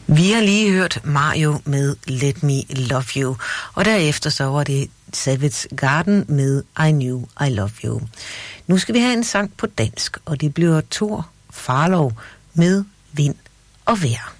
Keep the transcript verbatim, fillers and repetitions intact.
Vi har lige hørt Mario med Let Me Love You, og derefter så var det Savage Garden med I Knew I Love You. Nu skal vi have en sang på dansk, og det bliver Thor Farlov med Vind og Vejr.